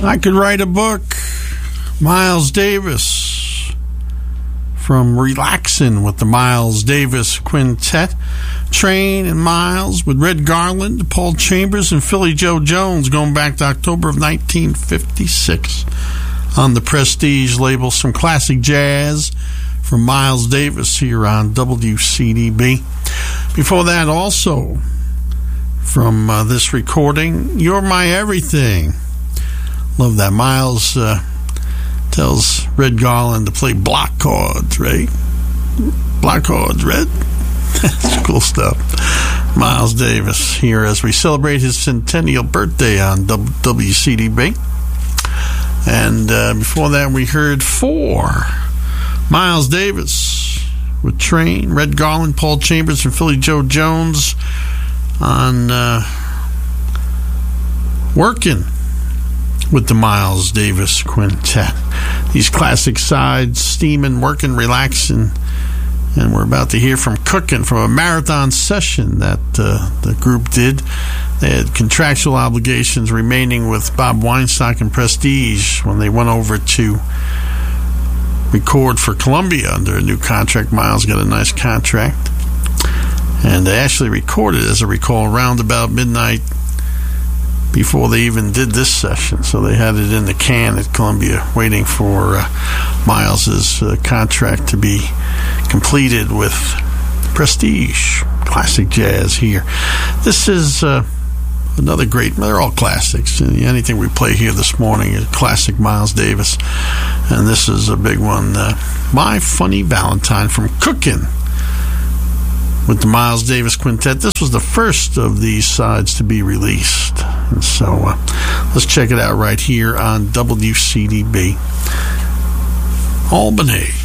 I could write a book. Miles Davis from Relaxin' with the Miles Davis Quintet. Train and Miles with Red Garland, Paul Chambers, and Philly Joe Jones going back to October of 1956. On the Prestige label, some classic jazz from Miles Davis here on WCDB. Before that, also from this recording, You're My Everything. Love that. Miles tells Red Garland to play block chords, right? Block chords, Red. That's cool stuff. Miles Davis here as we celebrate his centennial birthday on WCDB. And before that, we heard Miles Davis with Train, Red Garland, Paul Chambers, and Philly Joe Jones on Working with the Miles Davis Quintet. These classic sides, steaming, working, relaxing. And we're about to hear from Cookin' from a marathon session that the group did. They had contractual obligations remaining with Bob Weinstock and Prestige when they went over to record for Columbia under a new contract. Miles got a nice contract. And they actually recorded, as I recall, around about midnight before they even did this session. So they had it in the can at Columbia waiting for Miles's contract to be completed with Prestige. Classic jazz here. This is another great, they're all classics. Anything we play here this morning is classic Miles Davis. And this is a big one, My Funny Valentine from Cookin' with the Miles Davis Quintet. This was the first of these sides to be released. And so let's check it out right here on WCDB Albany.